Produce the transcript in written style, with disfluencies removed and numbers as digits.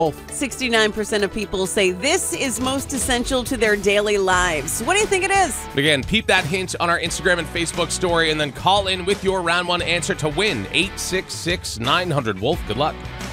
69% of people say this is most essential to their daily lives. What do you think it is? Again, peep that hint on our Instagram and Facebook story and then call in with your round one answer to win 866-900-WOLF. Good luck.